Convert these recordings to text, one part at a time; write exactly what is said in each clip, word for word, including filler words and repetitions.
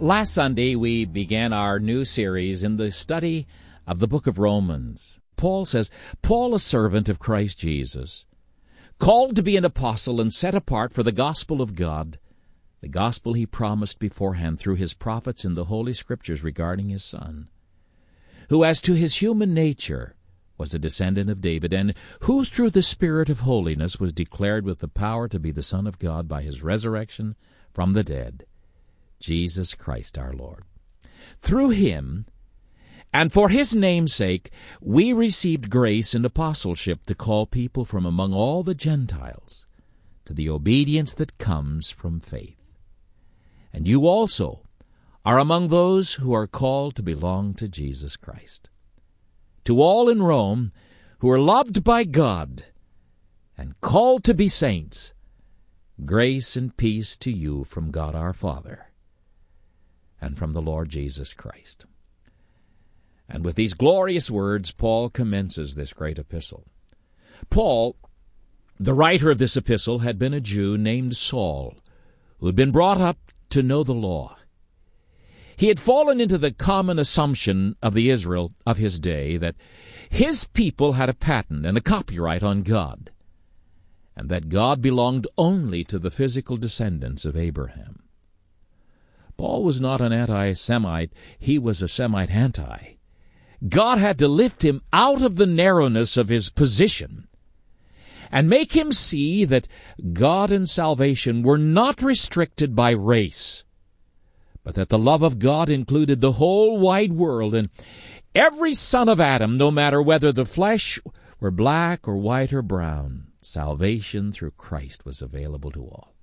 Last Sunday, we began our new series in the study of the book of Romans. Paul says, Paul, a servant of Christ Jesus, called to be an apostle and set apart for the gospel of God, the gospel he promised beforehand through his prophets in the Holy Scriptures regarding his Son, who as to his human nature was a descendant of David, and who through the Spirit of holiness was declared with the power to be the Son of God by his resurrection from the dead, Jesus Christ our Lord. Through him, and for his name's sake, we received grace and apostleship to call people from among all the Gentiles to the obedience that comes from faith. And you also are among those who are called to belong to Jesus Christ. To all in Rome who are loved by God and called to be saints, grace and peace to you from God our Father and from the Lord Jesus Christ. And with these glorious words, Paul commences this great epistle. Paul, the writer of this epistle, had been a Jew named Saul, who had been brought up to know the law. He had fallen into the common assumption of the Israel of his day that his people had a patent and a copyright on God, and that God belonged only to the physical descendants of Abraham. Paul was not an anti-Semite, he was a Semite-anti. God had to lift him out of the narrowness of his position and make him see that God and salvation were not restricted by race, but that the love of God included the whole wide world and every son of Adam, no matter whether the flesh were black or white or brown. Salvation through Christ was available to all.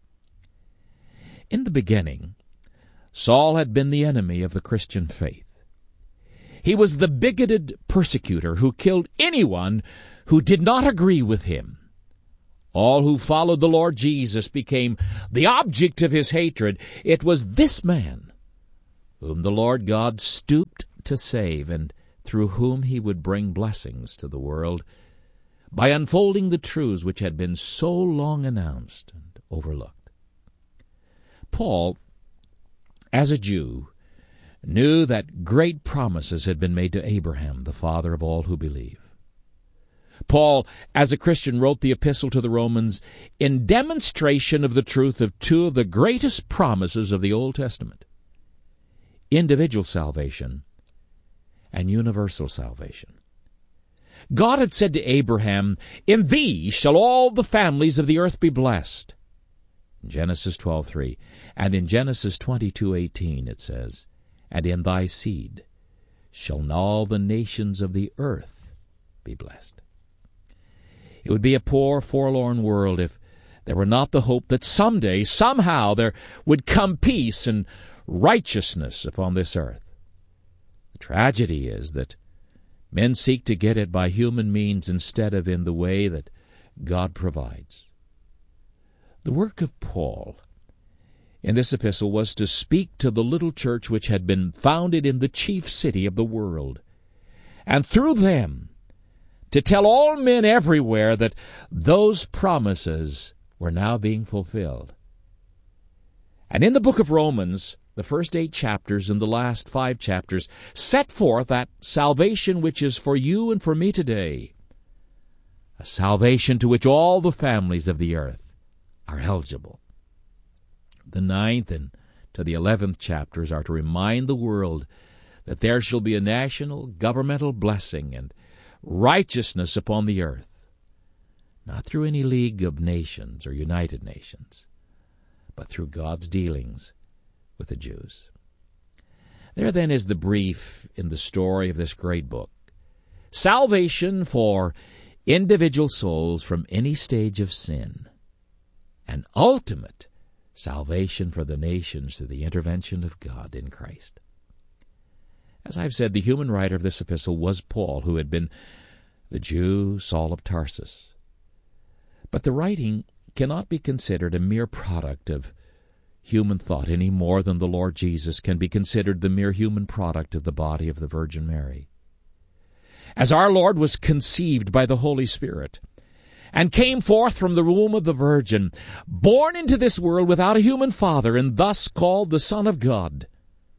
In the beginning, Saul had been the enemy of the Christian faith. He was the bigoted persecutor who killed anyone who did not agree with him. All who followed the Lord Jesus became the object of his hatred. It was this man whom the Lord God stooped to save, and through whom he would bring blessings to the world by unfolding the truths which had been so long announced and overlooked. Paul, as a Jew, knew that great promises had been made to Abraham, the father of all who believe. Paul, as a Christian, wrote the epistle to the Romans in demonstration of the truth of two of the greatest promises of the Old Testament: individual salvation and universal salvation. God had said to Abraham, "In thee shall all the families of the earth be blessed." In Genesis twelve three, and in Genesis twenty-two eighteen it says, "And in thy seed shall all the nations of the earth be blessed." It would be a poor, forlorn world if there were not the hope that someday, somehow, there would come peace and righteousness upon this earth. The tragedy is that men seek to get it by human means instead of in the way that God provides. The work of Paul in this epistle was to speak to the little church which had been founded in the chief city of the world, and through them to tell all men everywhere that those promises were now being fulfilled. And in the book of Romans, the first eight chapters and the last five chapters set forth that salvation which is for you and for me today, a salvation to which all the families of the earth are eligible. The ninth and to the eleventh chapters are to remind the world that there shall be a national governmental blessing and righteousness upon the earth, not through any League of Nations or United Nations, but through God's dealings with the Jews. There then is the brief in the story of this great book. Salvation for individual souls from any stage of sin, and ultimate salvation for the nations through the intervention of God in Christ. As I've said, the human writer of this epistle was Paul, who had been the Jew Saul of Tarsus. But the writing cannot be considered a mere product of human thought any more than the Lord Jesus can be considered the mere human product of the body of the Virgin Mary. As our Lord was conceived by the Holy Spirit and came forth from the womb of the Virgin, born into this world without a human father, and thus called the Son of God,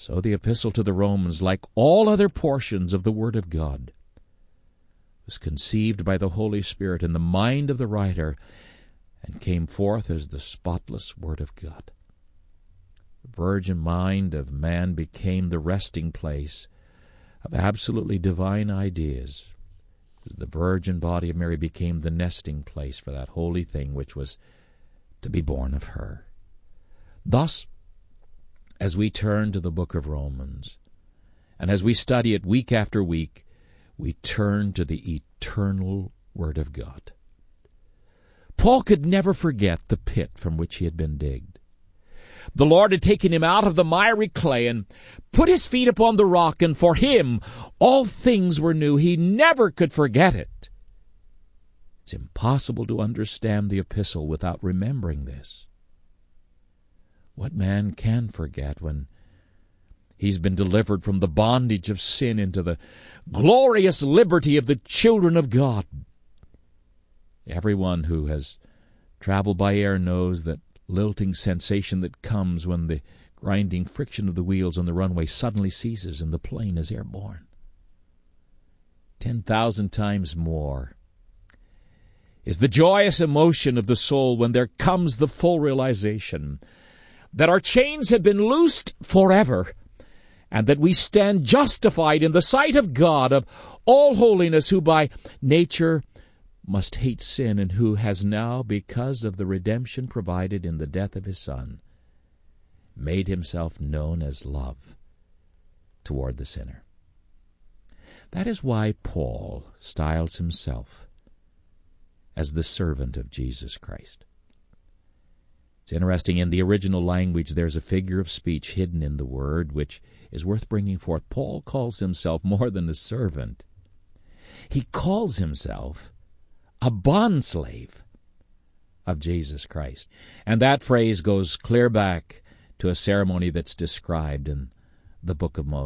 So the epistle to the Romans, like all other portions of the Word of God, was conceived by the Holy Spirit in the mind of the writer and came forth as the spotless Word of God. The virgin mind of man became the resting place of absolutely divine ideas, as the virgin body of Mary became the nesting place for that holy thing which was to be born of her. Thus, as we turn to the book of Romans, and as we study it week after week, we turn to the eternal Word of God. Paul could never forget the pit from which he had been digged. The Lord had taken him out of the miry clay and put his feet upon the rock, and for him all things were new. He never could forget it. It's impossible to understand the epistle without remembering this. What man can forget when he's been delivered from the bondage of sin into the glorious liberty of the children of God? Everyone who has traveled by air knows that lilting sensation that comes when the grinding friction of the wheels on the runway suddenly ceases and the plane is airborne. Ten thousand times more is the joyous emotion of the soul when there comes the full realization that our chains have been loosed forever, and that we stand justified in the sight of God of all holiness, who by nature must hate sin, and who has now, because of the redemption provided in the death of his Son, made himself known as love toward the sinner. That is why Paul styles himself as the servant of Jesus Christ. It's interesting, in the original language there's a figure of speech hidden in the word which is worth bringing forth. Paul calls himself more than a servant. He calls himself a bondslave of Jesus Christ. And that phrase goes clear back to a ceremony that's described in the book of Moses.